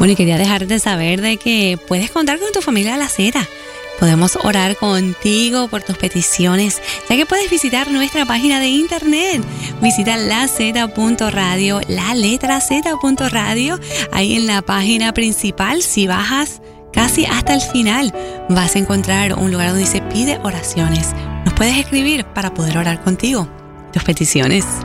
Bueno, y quería dejarte saber de que puedes contar con tu familia La Z. Podemos orar contigo por tus peticiones, ya que puedes visitar nuestra página de internet. Visita laz.radio, la letra z.radio. Ahí en la página principal, si bajas casi hasta el final, vas a encontrar un lugar donde dice pide oraciones. Nos puedes escribir para poder orar contigo. Tus peticiones.